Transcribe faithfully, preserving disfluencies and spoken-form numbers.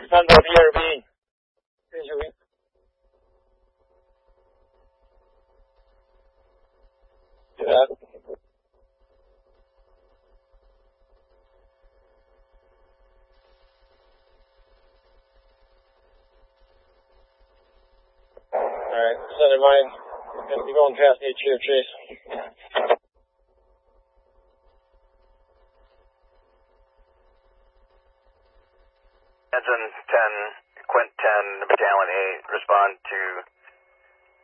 三到 B 二 B， 运行。对啊。Alright, center mine. Gonna be going past H here, Chase. Ensign ten, Quint ten, Battalion eight, respond to